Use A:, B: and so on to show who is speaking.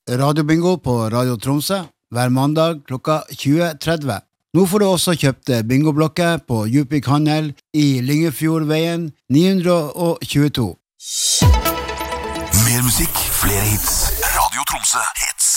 A: radiobingo på Radio Tromsø hver mandag klokka 20:30. Nå får du også kjøpt bingoblokker på Djupvik Handel i Lyngefjordveien 922.
B: Mer musikk, flere hits. Radio Tromsø hits.